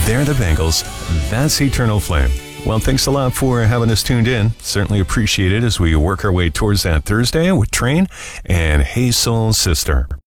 They're the Bengals. That's Eternal Flame. Well, thanks a lot for having us tuned in. Certainly appreciate it as we work our way towards that Thursday with Train and Hey Soul Sister.